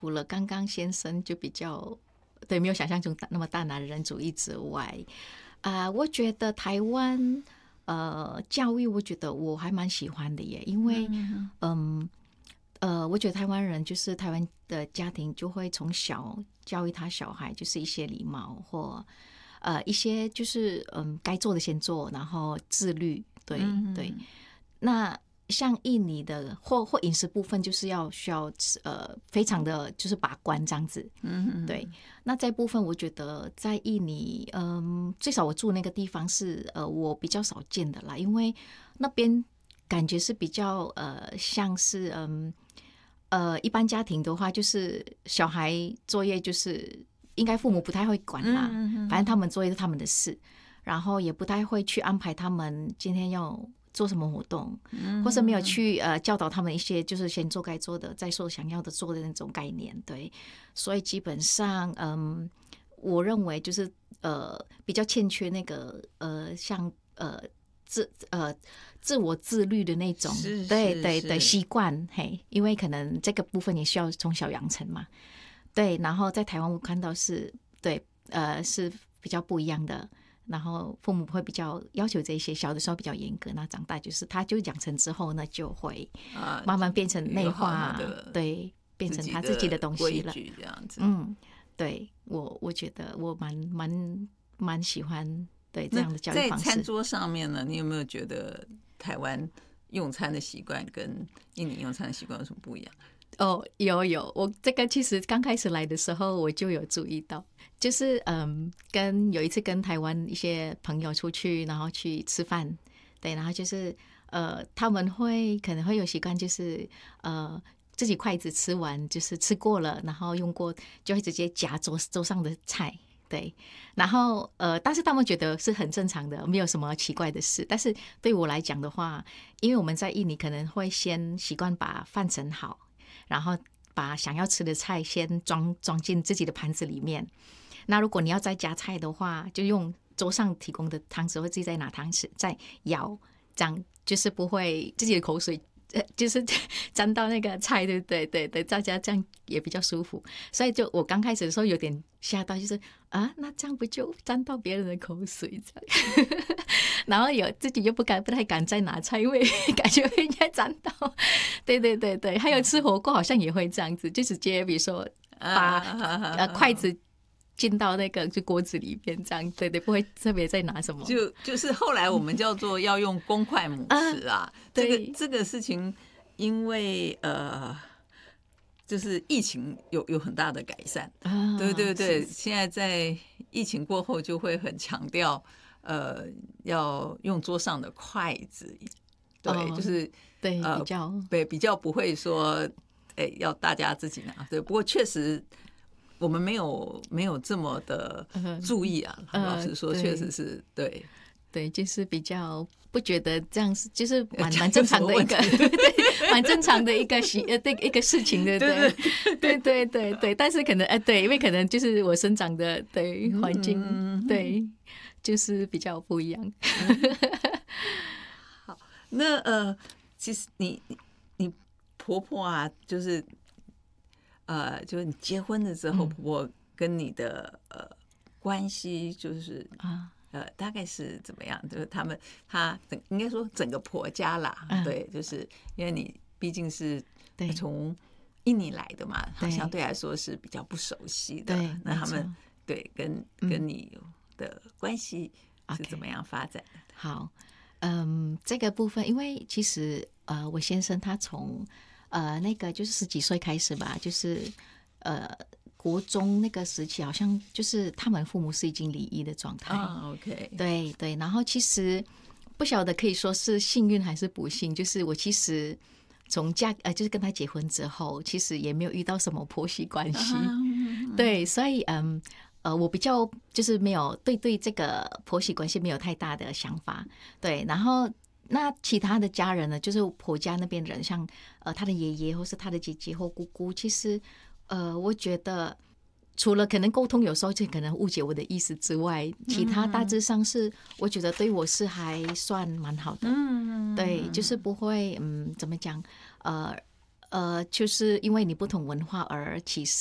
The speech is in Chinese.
除了刚刚先生就比较对没有想象中那么大男人主义之外，我觉得台湾教育，我觉得我还蛮喜欢的耶，因为我觉得台湾人就是台湾的家庭就会从小教育他小孩，就是一些礼貌或一些就是该做的先做，然后自律，对对。那像印尼的或饮食部分，就是需要非常的就是把关这样子，对。那这部分我觉得在印尼，最少我住那个地方是我比较少见的啦，因为那边感觉是比较像是一般家庭的话，就是小孩作业就是应该父母不太会管啦，反正他们作业是他们的事，然后也不太会去安排他们今天要做什么活动，或是没有去教导他们一些就是先做该做的，再做想要的做的那种概念，对，所以基本上我认为就是比较欠缺那个像自我自律的那种，对对对习惯，嘿，因为可能这个部分也需要从小养成嘛，对，然后在台湾我看到是对是比较不一样的。然后父母会比较要求这些，小的时候比较严格，那长大就是他就养成之后呢，就会慢慢变成内化，对，变成他自己的东西了。 这样子， 对我觉得我蛮喜欢对这样的教育方式。 在餐桌上面呢，你有没有觉得台湾用餐的习惯跟印尼用餐的习惯有什么不一样？ 有，我这个其实刚开始来的时候我就有注意到，就是有一次跟台湾一些朋友出去，然后去吃饭，对，然后就是他们可能会有习惯，就是自己筷子吃完就是吃过了，然后用过就会直接夹桌上的菜，对，然后但是他们觉得是很正常的，没有什么奇怪的事。但是对我来讲的话，因为我们在印尼可能会先习惯把饭盛好，然后把想要吃的菜先装进自己的盘子里面。那如果你要再加菜的话，就用桌上提供的汤匙，或自己再拿汤匙再舀，这样就是不会自己的口水就是沾到那个菜，对对对对，大家这样也比较舒服。所以就我刚开始的时候有点吓到，就是那这样不就沾到别人的口水这样然后自己又不太敢再拿菜，因为感觉会应该沾到。对对对对，还有吃火锅好像也会这样子，就直接比如说把筷子进到那个就锅子里边，这样对对，不会特别再拿什么。 就是后来我们叫做要用公筷母匙啊，这个事情，因为就是疫情有很大的改善，对对对，现在在疫情过后就会很强调要用桌上的筷子，对，就是对比较不会说要大家自己拿，对，不过确实。我们没有这么的注意啊，老实说，确实是对， 对，就是比较不觉得这样是就是蛮正常的一个，对，蛮正常的一个一个事情，对不对？对对对对，但是可能对，因为可能就是我生长的对环境，对，就是比较不一样。 好，那其实你婆婆啊，就是你结婚了之后，婆婆跟你的关系就是大概是怎么样？就是她应该说整个婆家啦，对，就是因为你毕竟是从印尼来的嘛，相对来说是比较不熟悉的。那他们对跟你的关系是怎么样发展的？ 好，这个部分，因为其实我先生他从那个就是10几岁开始吧，就是国中那个时期，好像就是他们父母是已经离异的状态。 OK， 对对，然后其实不晓得可以说是幸运还是不幸，就是我其实从就是跟他结婚之后，其实也没有遇到什么婆媳关系。对，所以我比较就是没有对这个婆媳关系没有太大的想法。对，然后。那其他的家人呢，就是婆家那边人，像他的爷爷或是他的姐姐或姑姑，其实我觉得除了可能沟通有时候就可能误解我的意思之外，其他大致上是我觉得对我是还算蛮好的。对，就是不会怎么讲就是因为你不同文化而歧视。